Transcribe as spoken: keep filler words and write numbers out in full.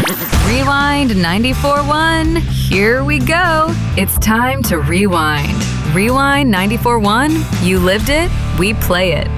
Rewind ninety-four point one. Here we go. It's time to rewind. Rewind ninety-four point one. You lived it, we play it.